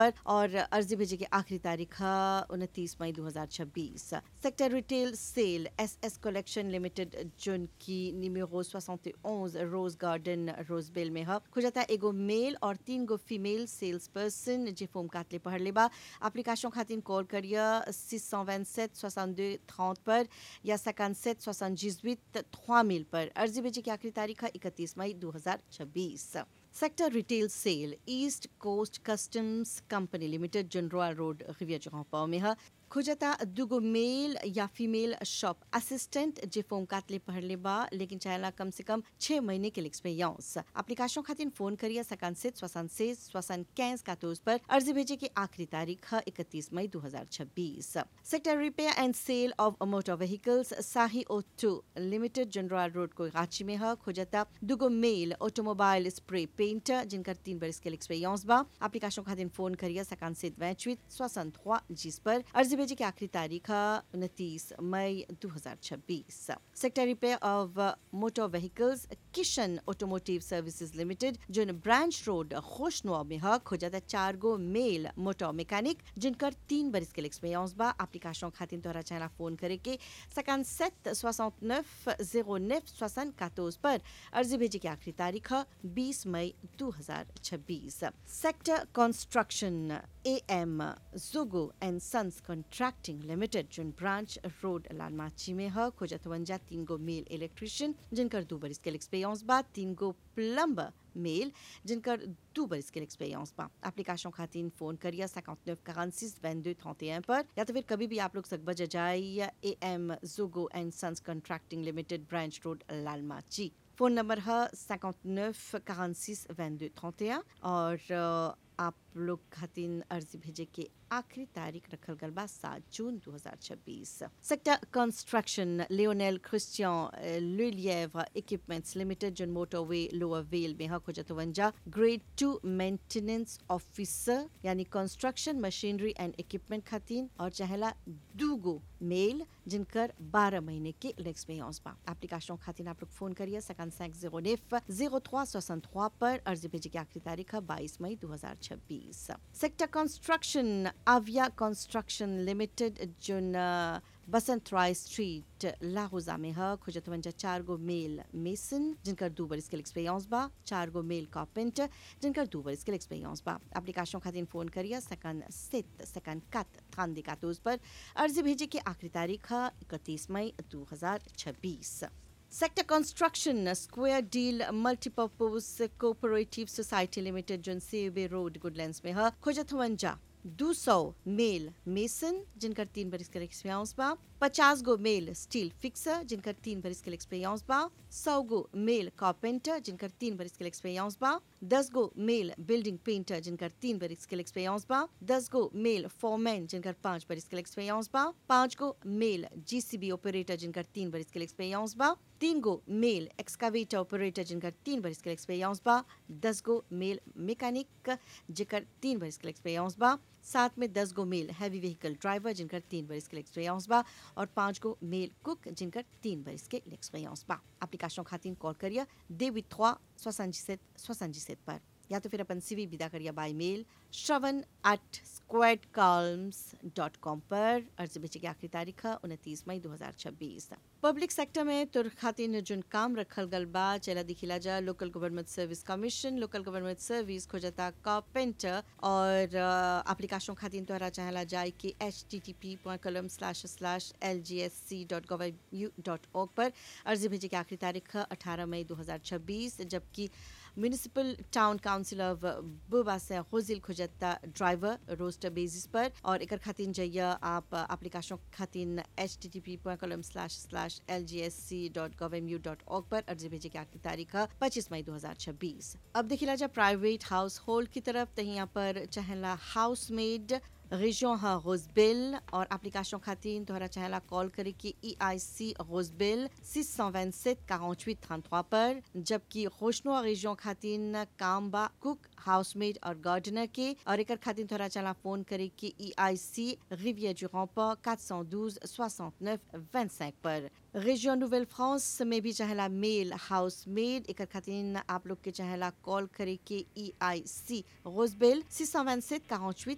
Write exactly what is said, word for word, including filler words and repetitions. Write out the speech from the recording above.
पर और अर्जी भेजे की आखिरी तारीख है उनतीस मई दो हज़ार छब्बीस। Sector retail sale S S collection limited जोन की निमेरो इकसठ रोज गार्डन रोजबेल में है खुजता एगो मेल और तीन गो फीमेल सेल्स पर्सन जे फॉर्म काटले पढ़ले बा एप्लीकेशन खातिर कॉल करिए six cent vingt-sept soixante-deux trente पर या सत्तावन soixante-dix-huit trois mille पर। अर्जी भेजे की आखिरी तारीख है इकतीस मई दो हज़ार छब्बीस। Sector retail sale east coast customs company limited general road रिविया जहां में है खुजता दुगो मेल या फीमेल शॉप असिस्टेंट जे फॉर्म काटले पढ़ले बा लेकिन चाहेला कम से कम छह महीने के एक्सपीरियंस। एप्लीकेशन खातिर फोन करिए सत्तावन सोixante-seize soixante-quinze quatorze पर। अर्जी भेजे की आखिरी तारीख है इकतीस मई दो हज़ार छब्बीस। Sector repair and sale of motor vehicles साही ऑटो लिमिटेड जनरल रोड को रांची में है खुजता दुगो मेल ऑटोमोबाइल स्प्रे पेंटर जिनका तीन बरस के एक्सपीरियंस बा। एप्लीकेशन खातिर फोन करिए सत्तावन vingt-huit soixante-trois जिस पर। अर्जी भेजे की आखिरी तारीख है उनतीस मई दो हज़ार छब्बीस। Sector repair of motor vehicles Kishan automotive services limited जो ब्रांच रोड खुशनुआ में है खुजता चार गो मेल मोटर मैकेनिक जिनकर तीन बरस के एक्सपीरियंस बा। एप्लीकेशन खातिर तोरा चाहला फोन करे के सत्तावन soixante-neuf zéro neuf soixante-quatorze पर। अर्जी भेजे की आखिरी तारीख है बीस मई दो हज़ार छब्बीस। सेक्टर कंस्ट्रक्शन ए एम जोगो and sons contracting limited zone branch road लालमाची में है खुजतवंजा तीन गो मेल इलेक्ट्रिशियन जिनकर दो बरस के एक्सपीरियंस बा। तीन गो प्लम्बर मेल जिनकर दो बरस के एक्सपीरियंस बा। एप्लीकेशन खातिर फोन करिए cinquante-neuf quarante-six vingt-deux trente et un पर या तो फिर कभी भी आप लोग सकबा जाइए ए एम जोगो and sons contracting limited branch road लालमाची। Phone number है cinquante-neuf quarante-six vingt-deux trente et un और अ, आप लोग खातिर अर्जी भेजे के आखिरी तारीख रखल गल बा सात जून दो हज़ार छब्बीस। Sector construction Lionel Christian लुलिएव्र equipments limited जोन मोटरवे लोअर वेल में है खुजतवंजा ग्रेड टू मेंटेनेंस ऑफिसर यानी कंस्ट्रक्शन मशीनरी एंड इक्विपमेंट खातिर और चाहेला दूगो मेल जिनकर बारह महीने के एक्सपीरियंस बा। एप्लीकेशन खातिर आप लोग फोन करिए cinquante-cinq zéro neuf zéro trois soixante-trois पर। अर्जी भेजे की आखिरी तारीख है बाईस मई दो हज़ार छब्बीस। सेक्टर कंस्ट्रक्शन आविया कंस्ट्रक्शन लिमिटेड जोन बसंत राय स्ट्रीट लाहौजा में है खुजतवंजा चार गो मेल मेसन जिनकर दो बरस के एक्सपीरियंस बा। चार गो मेल कारपेंटर जिनकर दो बरस के एक्सपीरियंस बा। एप्लीकेशन खातिर फोन करिए cinquante-sept cinquante-quatre trente quatorze पर। अर्जी भेजे की आखिरी तारीख है इकतीस मई दो हज़ार छब्बीस। Sector construction square deal multipurpose cooperative society limited जोन सेवे रोड गुडलैंड्स में है खुजतवंजा दो सौ मेल मेसन जिनकर तीन बरस के एक्सपीरियंस बा। पचास गो मेल स्टील फिक्सर जिनकर तीन बरस के एक्सपीरियंस बा। सौ गो मेल कारपेंटर जिनकर तीन बरस के एक्सपीरियंस बा। दस गो मेल बिल्डिंग पेंटर जिनकर तीन बरस के एक्सपीरियंस बा। दस गो मेल फोरमैन जिनकर पाँच बरस के एक्सपीरियंस बा। पाँच गो मेल जीसीबी ऑपरेटर जिनकर तीन बरस के एक्सपीरियंस बा। तीन गो मेल एक्सकावेटर ऑपरेटर जिनकर तीन बरस के एक्सपीरियंस बा। दस गो मेल मैकेनिक जिनकर तीन बरस के एक्सपीरियंस बा। साथ में दस गो मेल हैवी व्हीकल ड्राइवर जिनकर तीन बरस के एक्सपीरियंस बा और पाँच गो मेल कुक जिनकर तीन बरस के एक्सपीरियंस बा। एप्लीकेशन खातिर कॉल करिए देवी trois soixante-dix-sept soixante-dix-sept पर या तो फिर अपन सीवी विदा करिए by mail Shravan at squad कॉल्म्स dot com पर। अर्जी भेजे की आखिरी तारीख है उनतीस मई दो हज़ार छब्बीस। पब्लिक सेक्टर में तुर खातिर जोन काम रखल गल बा चला दिखिला जा local government service commission local government service खोजता कारपेंटर और एप्लीकेशन खातिर तोहरा चाहला जाए कि एच टी टी पी point colon slash slash L G S C dot gov U dot org पर। अर्जी भेजे की आखिरी तारीख है अठारह मई दो हज़ार छब्बीस जबकि म्यूनिसिपल टाउन काउंसिल ऑफ बुबा से खुजिल खुजता ड्राइवर रोस्टर बेसिस पर और एक खातिर जाइए आप एप्लीकेशन खातिर एच टी टी पी point colon slash slash L G S C dot gov M U dot org पर। अर्जी भेजे की आखिरी तारीख है पच्चीस मई दो हज़ार छब्बीस। अब देखिला जा प्राइवेट हाउस होल्ड की तरफ तो यहाँ पर चाहला house made région ha Rosebel और एप्लीकेशन खातिर तोहरा चाहला कॉल करे कि ई आई सी Rosebel six cent vingt-sept quarante-huit trente-trois पर जबकि रोशनवा रीजन खातिर काम बा कुक हाउसमेड और गार्डनर के और एक खातिर तोहरा चाहला फोन करे कि ई आई सी Rivière du Rempart quatre cent douze soixante-neuf vingt-cinq पर। région Nouvelle France में भी चाहला मेल हाउसमेड एक खातिर आप लोग के चाहला कॉल करे कि ई आई सी Rosebel six cent vingt-sept quarante-huit